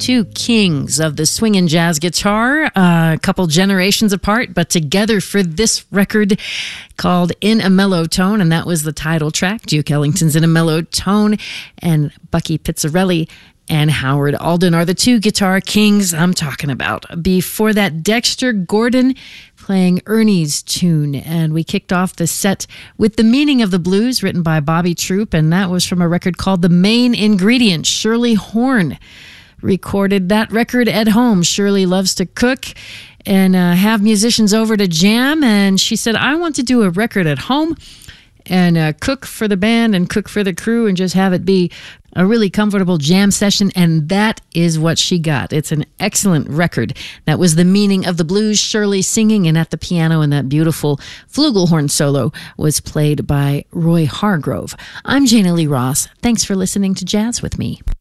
two kings of the swingin' jazz guitar, a couple generations apart, but together for this record called In a Mellow Tone, and that was the title track. Duke Ellington's In a Mellow Tone, and Bucky Pizzarelli and Howard Alden are the two guitar kings I'm talking about. Before that, Dexter Gordon playing Ernie's tune, and we kicked off the set with The Meaning of the Blues, written by Bobby Troup, and that was from a record called The Main Ingredient. Shirley Horn recorded that record at home. Shirley loves to cook and have musicians over to jam, and she said, I want to do a record at home and cook for the band and cook for the crew and just have it be a really comfortable jam session, and that is what she got. It's an excellent record. That was The Meaning of the Blues, Shirley singing, and at the piano, and that beautiful flugelhorn solo was played by Roy Hargrove. I'm Jana Lee Ross. Thanks for listening to Jazz with me.